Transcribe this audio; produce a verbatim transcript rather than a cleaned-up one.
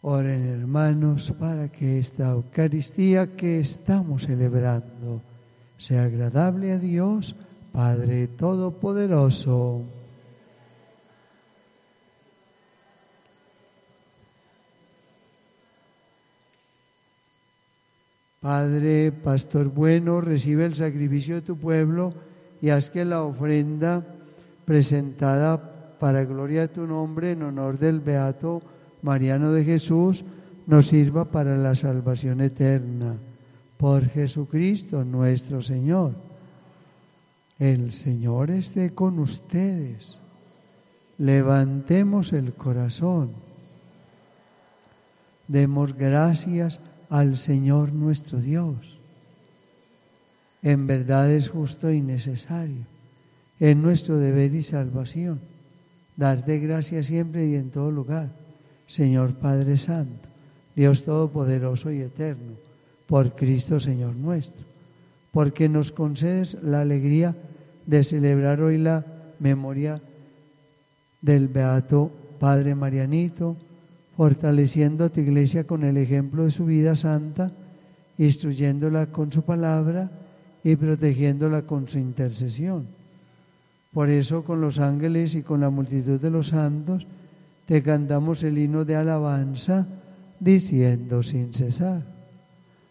Oren, hermanos, para que esta Eucaristía que estamos celebrando sea agradable a Dios, Padre Todopoderoso. Padre, pastor bueno, recibe el sacrificio de tu pueblo y haz que la ofrenda presentada para gloria de tu nombre en honor del Beato Mariano de Jesús nos sirva para la salvación eterna. Por Jesucristo nuestro Señor. El Señor esté con ustedes. Levantemos el corazón. Demos gracias al Señor nuestro Dios. En verdad es justo y necesario, es nuestro deber y salvación, darte gracias siempre y en todo lugar, Señor Padre Santo, Dios Todopoderoso y Eterno, por Cristo Señor nuestro, porque nos concedes la alegría de celebrar hoy la memoria del Beato Padre Marianito, fortaleciendo a tu iglesia con el ejemplo de su vida santa, instruyéndola con su palabra y protegiéndola con su intercesión. Por eso, con los ángeles y con la multitud de los santos, te cantamos el himno de alabanza, diciendo sin cesar: